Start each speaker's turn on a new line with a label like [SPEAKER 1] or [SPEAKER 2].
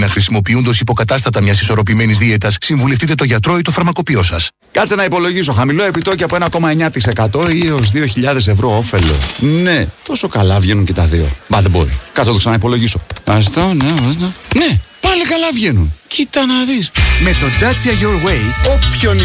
[SPEAKER 1] Να χρησιμοποιούνται υποκατάστατα μιας ισορροπημένης δίαιτας, συμβουλευτείτε το γιατρό ή το φαρμακοποιό σας.
[SPEAKER 2] Κάτσε να υπολογίσω. Χαμηλό επιτόκιο από 1,9% ή έως 2.000 ευρώ όφελο. Ναι, τόσο καλά βγαίνουν και τα δύο. Μα δεν μπορεί. Κάτσε να το ξαναυπολογίσω. Αυτό, ναι. Ναι, πάλι καλά βγαίνουν. Κοίτα να δεις.
[SPEAKER 3] Με το Dacia Your Way, όποιον